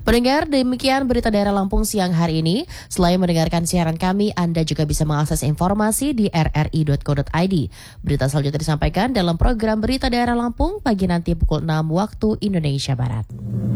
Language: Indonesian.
Pendengar, demikian berita daerah Lampung siang hari ini. Selain mendengarkan siaran kami, Anda juga bisa mengakses informasi di rri.co.id. Berita selanjutnya disampaikan dalam program Berita Daerah Lampung pagi nanti pukul 6 waktu Indonesia Barat.